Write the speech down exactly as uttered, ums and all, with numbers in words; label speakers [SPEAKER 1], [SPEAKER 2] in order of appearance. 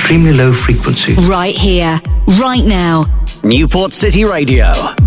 [SPEAKER 1] extremely low frequency.
[SPEAKER 2] Right here, right now.
[SPEAKER 3] Newport City Radio.